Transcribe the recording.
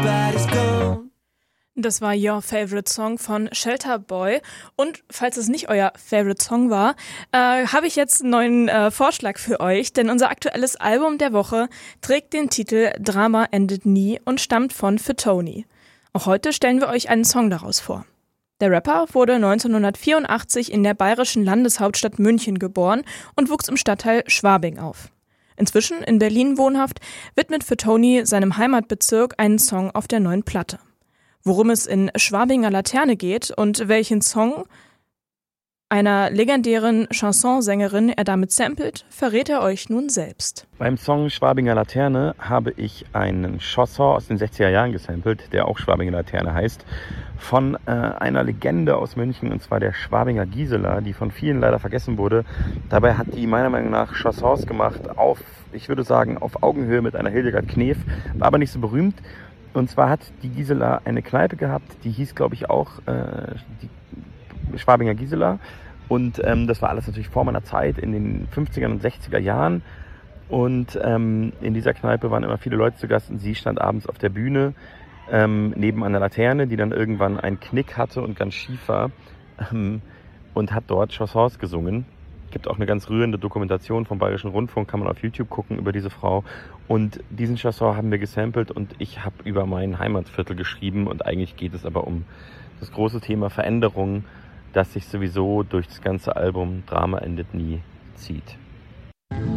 everybody's gone. Das war Your Favorite Song von Shelter Boy. Und falls es nicht euer Favorite Song war, habe ich jetzt einen neuen Vorschlag für euch, denn unser aktuelles Album der Woche trägt den Titel Drama endet nie und stammt von Fatoni. Auch heute stellen wir euch einen Song daraus vor. Der Rapper wurde 1984 in der bayerischen Landeshauptstadt München geboren und wuchs im Stadtteil Schwabing auf. Inzwischen in Berlin wohnhaft, widmet Fatoni seinem Heimatbezirk einen Song auf der neuen Platte. Worum es in Schwabinger Laterne geht und welchen Song einer legendären Chansonsängerin er damit samplet, verrät er euch nun selbst. Beim Song Schwabinger Laterne habe ich einen Chanson aus den 60er Jahren gesampelt, der auch Schwabinger Laterne heißt, von einer Legende aus München, und zwar der Schwabinger Gisela, die von vielen leider vergessen wurde. Dabei hat die meiner Meinung nach Chansons gemacht auf, ich würde sagen, auf Augenhöhe mit einer Hildegard Knef, war aber nicht so berühmt. Und zwar hat die Gisela eine Kneipe gehabt, die hieß, glaube ich, auch die Schwabinger Gisela. Und das war alles natürlich vor meiner Zeit in den 50er und 60er Jahren. Und in dieser Kneipe waren immer viele Leute zu Gast und sie stand abends auf der Bühne neben einer Laterne, die dann irgendwann einen Knick hatte und ganz schief war, und hat dort Chansons gesungen. Gibt auch eine ganz rührende Dokumentation vom Bayerischen Rundfunk, kann man auf YouTube gucken über diese Frau. Und diesen Chanson haben wir gesampelt und ich habe über mein Heimatviertel geschrieben, und eigentlich geht es aber um das große Thema Veränderung, das sich sowieso durch das ganze Album Drama endet nie zieht.